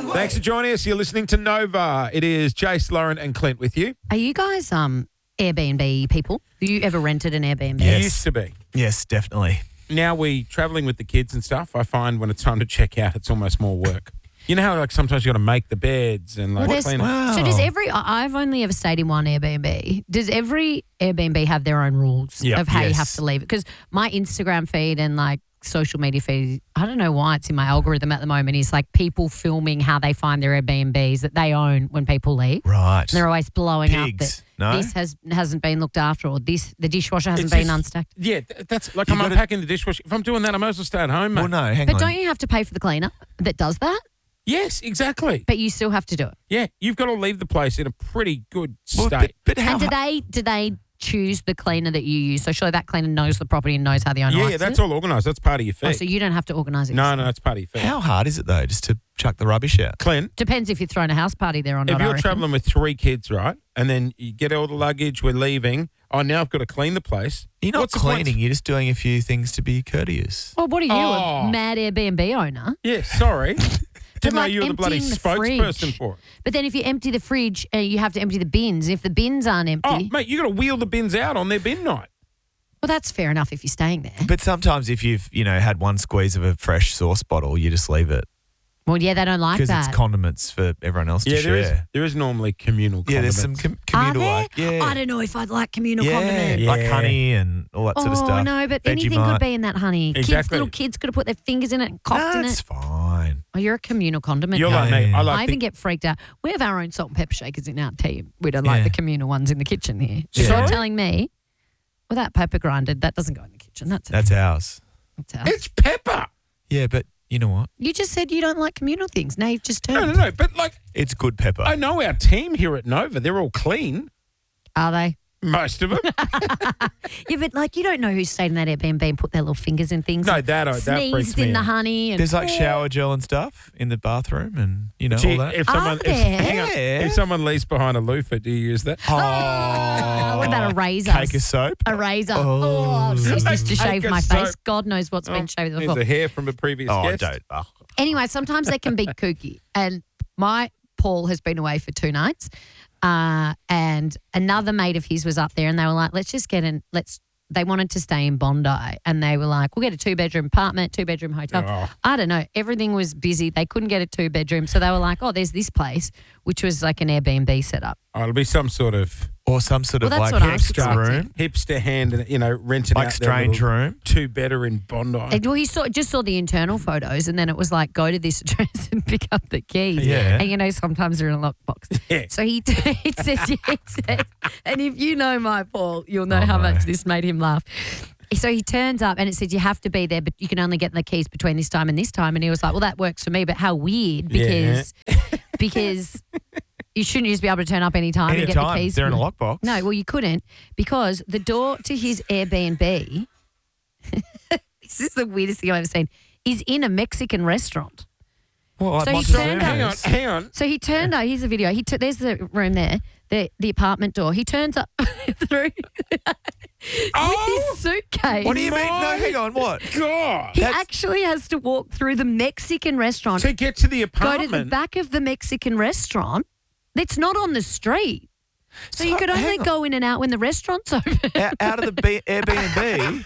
Thanks for joining us. You're listening to Nova. It is Jace, Lauren and Clint with you. Are you guys Airbnb people? Have you ever rented an Airbnb? Yes. Used to be. Yes, definitely. Now we travelling with the kids and stuff, I find when it's time to check out, it's almost more work. You know how sometimes you got to make the beds and clean it? Wow. So does I've only ever stayed in one Airbnb. Does every Airbnb have their own rules of how you have to leave it? Because my Instagram feed and social media feed, I don't know why it's in my algorithm at the moment, is people filming how they find their Airbnbs that they own when people leave. Right. And they're always blowing Pigs. up that this hasn't been looked after, or the dishwasher hasn't been unstacked. Yeah, that's I'm unpacking the dishwasher. If I'm doing that, I might as well stay at home, mate. Well, no, hang on. But don't you have to pay for the cleaner that does that? Yes, exactly. But you still have to do it. Yeah, you've got to leave the place in a pretty good state. But how? And do they choose the cleaner that you use? So surely that cleaner knows the property and knows how the owner likes it? Yeah, that's all organised. That's part of your fee. Oh, so you don't have to organise it? No, it's part of your fee. How hard is it though, just to chuck the rubbish out? Clint, Depends if you're throwing a house party there or not. if you're travelling with 3 kids, right, and then you get all the luggage, we're leaving. Oh, now I've got to clean the place. You're not What's the point? cleaning. You're just doing a few things to be courteous. Well, what are you, Oh. a mad Airbnb owner? Yeah, sorry. Didn't know like you were the bloody emptying the spokesperson fridge. for it. But then if you empty the fridge, you have to empty the bins. If the bins aren't empty, Oh, mate, you got to wheel the bins out on their bin night. well, that's fair enough if you're staying there. But sometimes if you've, had one squeeze of a fresh sauce bottle, you just leave it. Well, yeah, they don't like Because that. it's condiments for everyone else to Yeah, share. there is normally communal Yeah, there's condiments. some Are communal there? yeah. I don't know if I'd like communal yeah, condiments. like honey and all that sort of stuff. Oh, no, but anything could Vegemite. be in that honey. Exactly. Little kids could have put their fingers in it and coughed in That's it. fine. Oh, you're a communal condiment You're guy. like me. I I like even get freaked out. We have our own salt and pepper shakers in our team. We don't like Yeah. the communal ones in the kitchen here. So Sorry? you're telling me, well, that pepper grinded, that doesn't go in the kitchen. That's ours. That's ours. It's pepper. Yeah, but you know what? You just said you don't like communal things. Now you've just turned. No. But It's good pepper. I know our team here at Nova. They're all clean. Are they? Most of them. Yeah, but you don't know who stayed in that Airbnb and put their little fingers in things. No, and that freaks sneezed me in the out. honey. And There's shower gel and stuff in the bathroom and, Gee, all that. if someone, there? hang on, Yeah. if someone leaves behind a loofah, do you use that? What about a razor? Cake of soap? A razor. Oh. Oh, I was used this to Cake shave of my soap. face. God knows what's been shaved There's before. the hair from a previous Oh, guest. don't. Oh. Anyway, sometimes they can be kooky. And my Paul has been away for 2 nights. And another mate of his was up there and they were like, they wanted to stay in Bondi and they were like, we'll get a 2-bedroom apartment, 2-bedroom hotel. Oh. I don't know. Everything was busy. They couldn't get a 2-bedroom. So they were like, oh, there's this place, which was like an Airbnb setup. Oh, it'll be some sort of Or some sort of Well, that's what I was extra expecting. room. hipster hand, renting Like out strange their room. 2-bedder in Bondi. Well, he just saw the internal photos and then it was like, go to this address and pick up the keys. Yeah. And sometimes they're in a lockbox. Yeah. So it said, and if you know my Paul, you'll know how much this made him laugh. So he turns up and it said you have to be there, but you can only get the keys between this time and this time. And he was like, well, that works for me, but how weird because you shouldn't just be able to turn up any time and get the keys. They're in a lockbox. No, well, you couldn't because the door to his Airbnb, this is the weirdest thing I've ever seen, is in a Mexican restaurant. Well, So he Montezuma's. turned up- Hang on. So he turned up. Here's the video. There's the room there, the apartment door. He turns up through with his suitcase. What do you mean? No, hang on. What? God. He actually has to walk through the Mexican restaurant, To get to the go apartment. to the back of the Mexican restaurant. That's not on the street. So you could only hang on. go in and out when the restaurant's open. Out of the Airbnb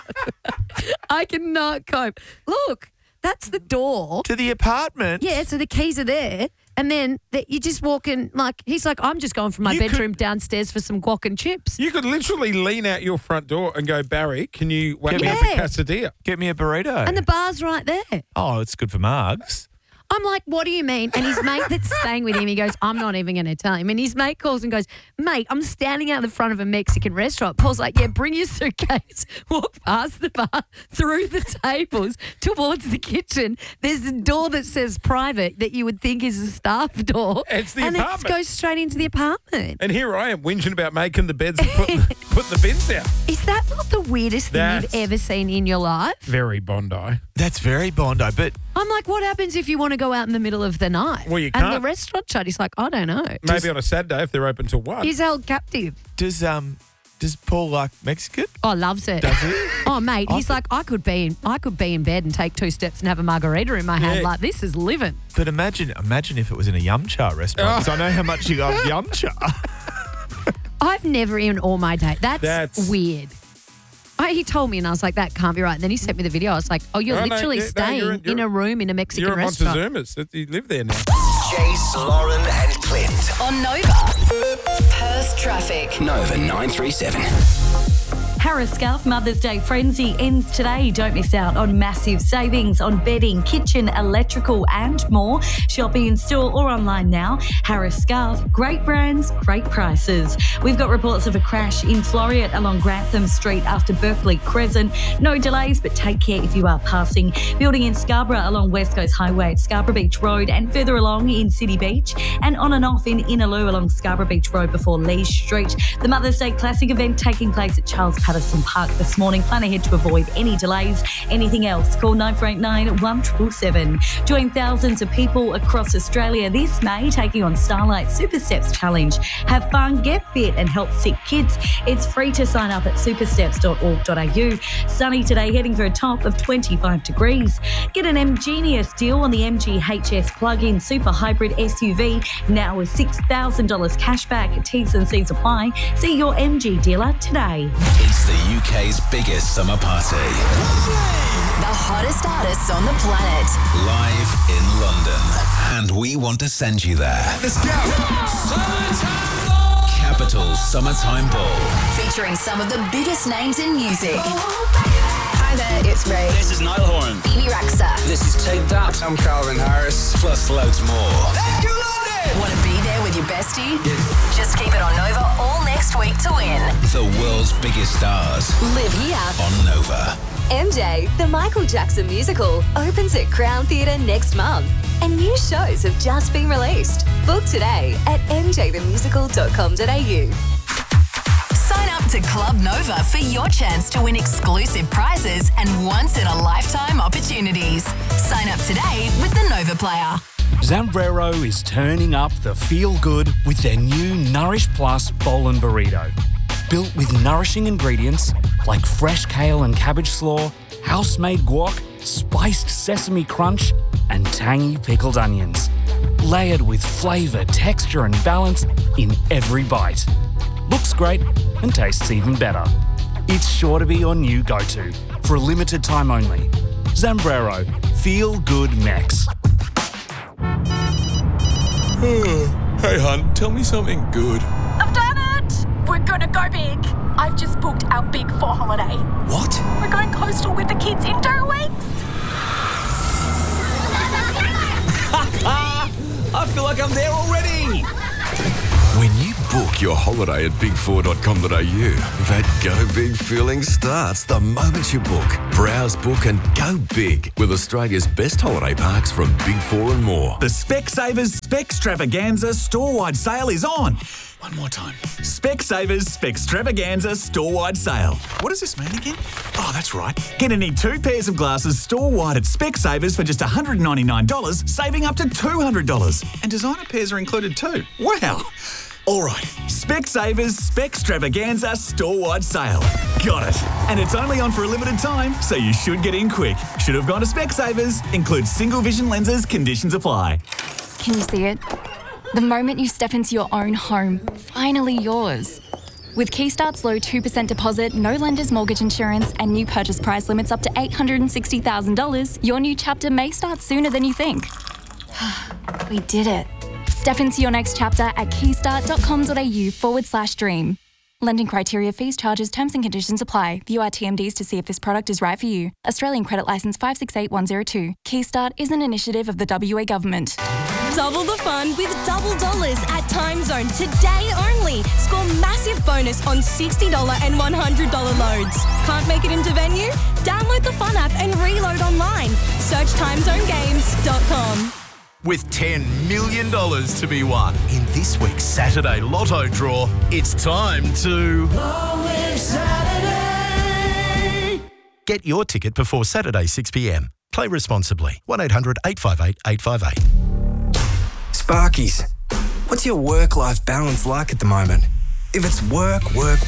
I cannot cope. Look, that's the door. to the apartment. Yeah, so the keys are there. And then you just walk in, he's like, I'm just going from my You could- bedroom downstairs for some guac and chips. You could literally lean out your front door and go, Barry, can you whack me up Yeah. a quesadilla? Get me a burrito. And the bar's right there. Oh, it's good for mugs. I'm like, what do you mean? And his mate that's staying with him, he goes, I'm not even going to tell him. And his mate calls and goes, mate, I'm standing out the front of a Mexican restaurant. Paul's like, yeah, bring your suitcase, walk past the bar, through the tables, towards the kitchen. There's a door that says private that you would think is a staff door. It's the and apartment. it goes straight into the apartment. And here I am whinging about making the beds and putting the bins out. Is that not the weirdest thing That's- you've ever seen in your life? Very Bondi. That's very Bondi, but I'm like, what happens if you want to go out in the middle of the night? Well, you And can't. the restaurant shut. He's like, I don't know. Maybe on a Saturday if they're open till 1. He's held captive. does Does Paul like Mexican? Oh, loves it. Does he? Oh, mate, he's like, I could be in bed and take 2 steps and have a margarita in my hand. Yeah. Like, this is living. But imagine if it was in a yum cha restaurant. Because I know how much you love yum cha. I've never eaten all my day. That's weird. He told me and I was like, that can't be right. And then he sent me the video. I was like, oh, you're literally staying in a room in a Mexican restaurant. You're a Montezuma's. You live there now. Jace, Lauren and Clint. On Nova. Perth traffic. Nova 937. Harris Scarf Mother's Day frenzy ends today. Don't miss out on massive savings on bedding, kitchen, electrical and more. Shopping in store or online now. Harris Scarf, great brands, great prices. We've got reports of a crash in Floriat along Grantham Street after Berkeley Crescent. No delays, but take care if you are passing. Building in Scarborough along West Coast Highway at Scarborough Beach Road and further along in City Beach. And on and off in Innaloo along Scarborough Beach Road before Lee Street. The Mother's Day Classic event taking place at Charles Patterson Park this morning. Plan ahead to avoid any delays. Anything else, call 9489 1777. Join thousands of people across Australia this May taking on Starlight Super Steps Challenge. Have fun, get fit and help sick kids. It's free to sign up at supersteps.org.au. Sunny today, heading for a top of 25 degrees. Get an MGenius deal on the MG HS plug-in super hybrid SUV now with $6,000 cash back. T's and C's apply. See your MG dealer today. It's the UK's biggest summer party. The hottest artists on the planet. Live in London. And we want to send you there. Let's go! Capital Summertime Ball. Featuring some of the biggest names in music. Hi there, it's Ray. This is Niall Horan. Bibi Rexha. This is Take That. I'm Calvin Harris. Plus loads more. Thank you, London! Want to be there with your bestie? Just keep it on Nova all next week to win. The world's biggest stars. Live here. On Nova. MJ, the Michael Jackson musical, opens at Crown Theatre next month. And new shows have just been released. Book today at mjthemusical.com.au. Sign up to Club Nova for your chance to win exclusive prizes and once-in-a-lifetime opportunities. Sign up today with the Nova Player. Zambrero is turning up the feel-good with their new Nourish Plus Bowl and Burrito. Built with nourishing ingredients like fresh kale and cabbage slaw, house-made guac, spiced sesame crunch, and tangy pickled onions. Layered with flavour, texture and balance in every bite. Looks great and tastes even better. It's sure to be your new go-to for a limited time only. Zambrero, feel good Mex. Hey, hun, tell me something good. I've done it! We're gonna go big. I've just booked our Big 4 holiday. What? We're going coastal with the kids in 2 weeks. I feel like I'm there already. When you book your holiday at big4.com.au, that go big feeling starts the moment you book. Browse, book and go big with Australia's best holiday parks from Big 4 and more. The Specsavers Specstravaganza store-wide sale is on. One more time. Specsavers Specstravaganza store-wide sale. What does this mean again? Oh, that's right. Get any 2 pairs of glasses store-wide at Specsavers for just $199, saving up to $200. And designer pairs are included too. Wow. All right, Specsavers Specstravaganza store-wide sale. Got it. And it's only on for a limited time, so you should get in quick. Should have gone to Specsavers. Includes single vision lenses. Conditions apply. Can you see it? The moment you step into your own home, finally yours. With Keystart's low 2% deposit, no lender's mortgage insurance, and new purchase price limits up to $860,000, your new chapter may start sooner than you think. We did it. Step into your next chapter at keystart.com.au/dream. Lending criteria, fees, charges, terms and conditions apply. View our TMDs to see if this product is right for you. Australian Credit Licence 568102. Keystart is an initiative of the WA Government. Double the fun with $double at Time Zone today only. Score massive bonus on $60 and $100 loads. Can't make it into venue? Download the Fun app and reload online. Search timezonegames.com. With $10 million to be won in this week's Saturday Lotto draw, it's time to... Saturday! Get your ticket before Saturday 6 p.m. Play responsibly. 1800 858 858. Sparkies, what's your work-life balance like at the moment? If it's work,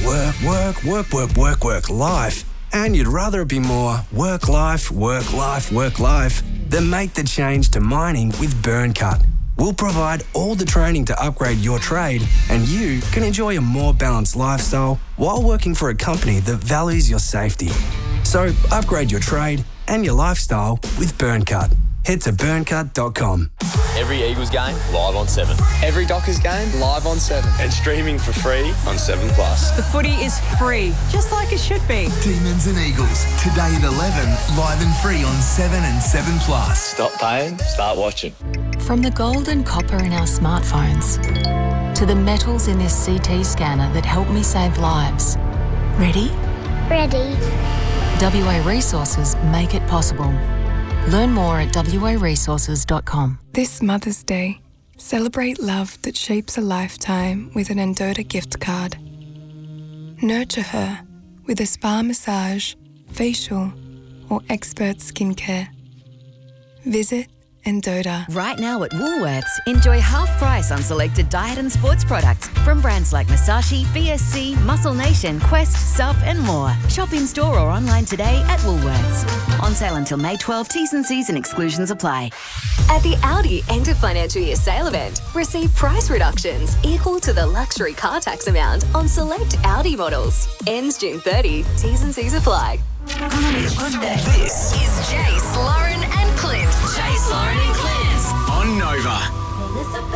life, and you'd rather it be more work, life, then make the change to mining with BurnCut. We'll provide all the training to upgrade your trade, and you can enjoy a more balanced lifestyle while working for a company that values your safety. So upgrade your trade and your lifestyle with BurnCut. Head to burncut.com. Every Eagles game, live on 7. Every Dockers game, live on 7. And streaming for free on 7 Plus. The footy is free, just like it should be. Demons and Eagles, today at 11, live and free on 7 and 7 Plus. Stop paying, start watching. From the gold and copper in our smartphones to the metals in this CT scanner that help me save lives. Ready? Ready. WA Resources make it possible. Learn more at waresources.com. This Mother's Day, celebrate love that shapes a lifetime with an Endota gift card. Nurture her with a spa massage, facial, or expert skincare. Visit Endota. Right now at Woolworths, enjoy half price on selected diet and sports products from brands like Masashi, BSC, Muscle Nation, Quest, Sup and more. Shop in store or online today at Woolworths. On sale until May 12, T's and C's and exclusions apply. At the Audi end of financial year sale event, receive price reductions equal to the luxury car tax amount on select Audi models. Ends June 30, T's and C's apply. This is Jace, Lauren and Clint. Jace, Lauren and Clint. On Nova.